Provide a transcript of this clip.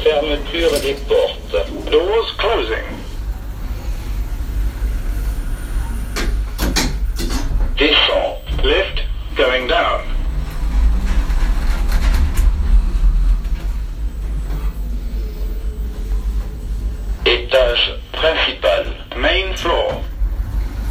Fermeture des portes. Doors closing. Descente. Lift going down. Étage principal. Main floor.